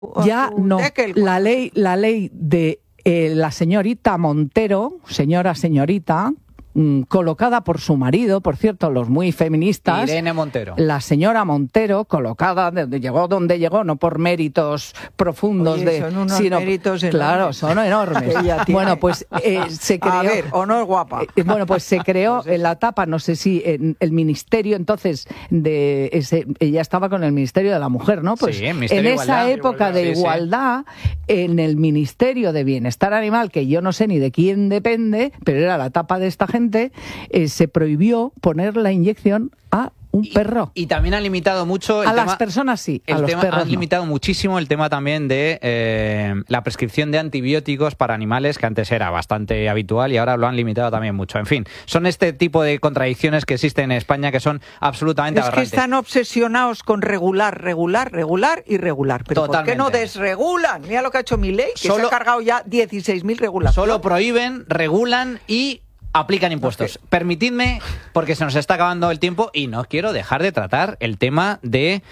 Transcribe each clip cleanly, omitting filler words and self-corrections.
Ya no, la ley de la señorita Montero, señorita, colocada por su marido, por cierto, los muy feministas. Irene Montero. La señora Montero, colocada donde llegó, no por méritos profundos. Oye, son unos méritos enormes. Claro, son enormes. Bueno, pues se creó... A ver, ¿o no es guapa? Bueno, pues se creó en la etapa, no sé si en el ministerio, entonces, ella estaba con el Ministerio de la Mujer, ¿no? Pues sí, en esa época de igualdad, en el Ministerio de Bienestar Animal, que yo no sé ni de quién depende, pero era la etapa de esta gente, se prohibió poner la inyección a un perro. Y también han limitado mucho... Las personas sí, a los perros han limitado muchísimo el tema también de la prescripción de antibióticos para animales, que antes era bastante habitual y ahora lo han limitado también mucho. En fin, son este tipo de contradicciones que existen en España que son absolutamente aberrantes. Es que están obsesionados con regular. Pero totalmente. ¿Por qué no desregulan? Mira lo que ha hecho Milei, que se ha cargado ya 16.000 regulaciones. Solo prohíben, regulan y aplican impuestos. Okay. Permitidme, porque se nos está acabando el tiempo y no quiero dejar de tratar el tema de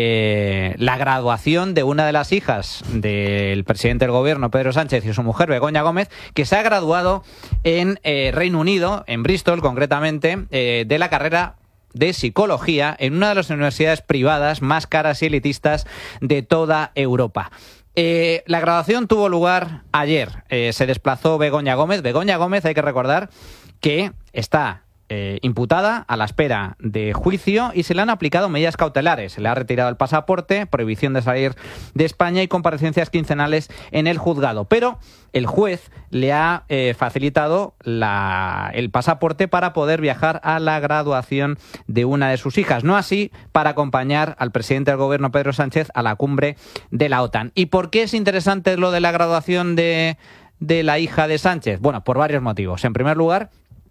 la graduación de una de las hijas del presidente del gobierno, Pedro Sánchez, y su mujer, Begoña Gómez, que se ha graduado en Reino Unido, en Bristol concretamente, de la carrera de psicología en una de las universidades privadas más caras y elitistas de toda Europa. La graduación tuvo lugar ayer. Se desplazó Begoña Gómez. Begoña Gómez, hay que recordar que está imputada a la espera de juicio y se le han aplicado medidas cautelares. Se le ha retirado el pasaporte, prohibición de salir de España y comparecencias quincenales en el juzgado. Pero el juez le ha facilitado el pasaporte para poder viajar a la graduación de una de sus hijas. No así para acompañar al presidente del gobierno, Pedro Sánchez, a la cumbre de la OTAN. ¿Y por qué es interesante lo de la graduación de la hija de Sánchez? Bueno, por varios motivos. En primer lugar,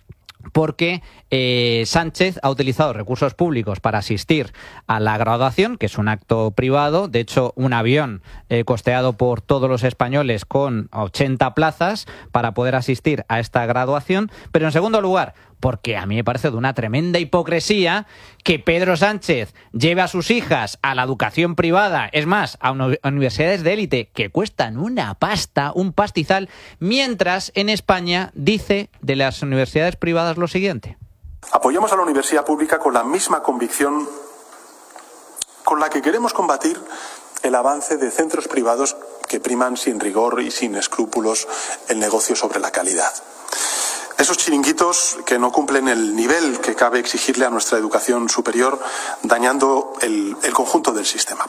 porque Sánchez ha utilizado recursos públicos para asistir a la graduación, que es un acto privado. De hecho, un avión costeado por todos los españoles con 80 plazas para poder asistir a esta graduación. Pero en segundo lugar, porque a mí me parece de una tremenda hipocresía que Pedro Sánchez lleve a sus hijas a la educación privada, es más, a universidades de élite que cuestan una pasta, un pastizal, mientras en España dice de las universidades privadas lo siguiente. Apoyamos a la universidad pública con la misma convicción con la que queremos combatir el avance de centros privados que priman sin rigor y sin escrúpulos el negocio sobre la calidad. Esos chiringuitos que no cumplen el nivel que cabe exigirle a nuestra educación superior, dañando el conjunto del sistema.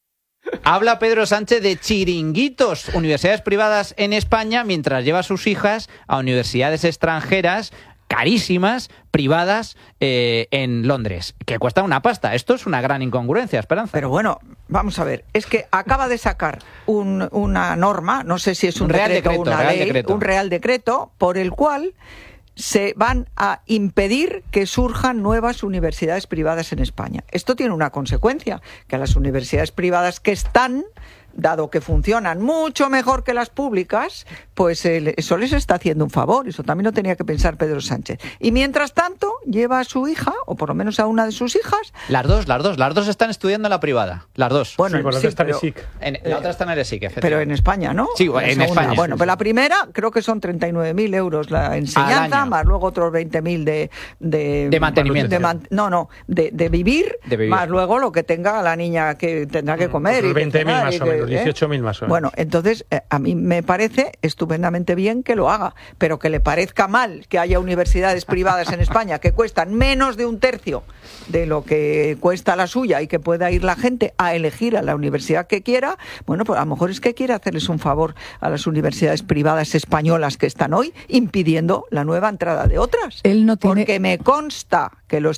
Habla Pedro Sánchez de chiringuitos, universidades privadas en España, mientras lleva a sus hijas a universidades extranjeras carísimas, privadas, en Londres, que cuestan una pasta. Esto es una gran incongruencia, Esperanza. Pero bueno, vamos a ver, es que acaba de sacar una norma, no sé si es un real decreto o una ley, un real decreto, por el cual se van a impedir que surjan nuevas universidades privadas en España. Esto tiene una consecuencia, que a las universidades privadas que están, dado que funcionan mucho mejor que las públicas, pues eso les está haciendo un favor. Eso también lo tenía que pensar Pedro Sánchez. Y mientras tanto, lleva a su hija, o por lo menos a una de sus hijas. Las dos están estudiando en la privada. Las dos. Bueno, sí, por la está en el SIC. La otra está en el ESIC, pero en España, ¿no? Sí, en España. Bueno, pues la primera creo que son 39.000 euros la enseñanza, más luego otros 20.000 de mantenimiento. De vivir, más luego lo que tenga la niña que tendrá que comer. Pues 20.000 más o menos. 18.000 más o menos. Bueno, entonces a mí me parece estupendamente bien que lo haga, pero que le parezca mal que haya universidades privadas en España que cuestan menos de un tercio de lo que cuesta la suya y que pueda ir la gente a elegir a la universidad que quiera, bueno, pues a lo mejor es que quiere hacerles un favor a las universidades privadas españolas que están hoy impidiendo la nueva entrada de otras. Él no tiene... Porque me consta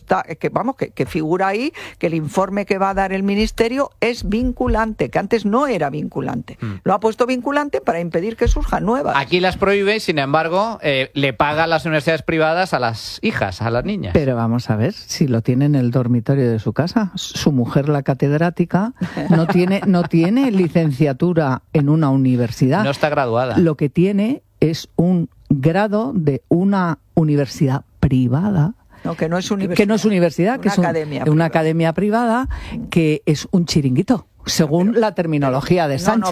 que figura ahí que el informe que va a dar el ministerio es vinculante, que antes no era vinculante. Lo ha puesto vinculante para impedir que surjan nuevas. Aquí las prohíbe y, sin embargo, le paga a las universidades privadas a las hijas, a las niñas. Pero vamos a ver, si lo tiene en el dormitorio de su casa. Su mujer, la catedrática, no tiene licenciatura en una universidad. No está graduada. Lo que tiene es un grado de una universidad privada. No, que no es universidad. Que no es universidad, que es una academia academia privada, que es un chiringuito. según la terminología de Sánchez.